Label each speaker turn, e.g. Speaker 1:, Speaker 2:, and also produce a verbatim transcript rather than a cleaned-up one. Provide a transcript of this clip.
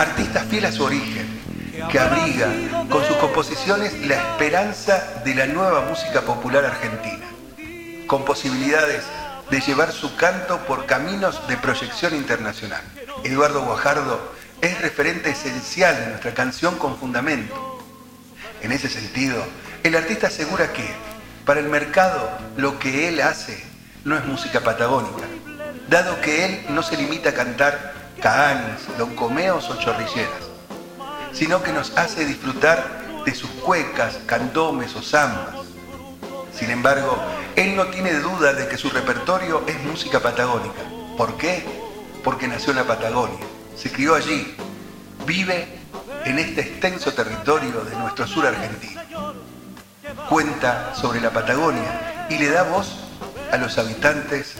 Speaker 1: Artista fiel a su origen, que abriga con sus composiciones la esperanza de la nueva música popular argentina, con posibilidades de llevar su canto por caminos de proyección internacional. Eduardo Guajardo es referente esencial de nuestra canción con fundamento. En ese sentido, el artista asegura que, para el mercado, lo que él hace no es música patagónica, dado que él no se limita a cantar caanis, loncomeos o chorrilleras, sino que nos hace disfrutar de sus cuecas, candomes o zambas. Sin embargo, él no tiene duda de que su repertorio es música patagónica. ¿Por qué? Porque nació en la Patagonia, se crió allí, vive en este extenso territorio de nuestro sur argentino. Cuenta sobre la Patagonia y le da voz a los habitantes